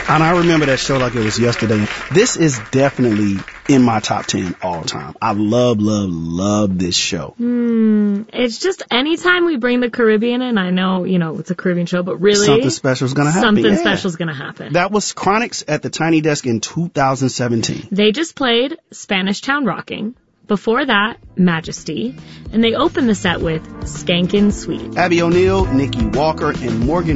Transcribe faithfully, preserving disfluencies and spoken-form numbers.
And I remember that show like it was yesterday. This is definitely in my top ten all time. I love, love, love this show. Hmm. It's just anytime we bring the Caribbean in, I know, you know, it's a Caribbean show, but really... Something special is going to happen. Something yeah. special is going to happen. That was Chronics at the Tiny Desk in two thousand seventeen. They just played Spanish Town Rocking. Before that, Majesty. And they opened the set with Skankin' Sweet. Abby O'Neill, Nikki Walker, and Morgan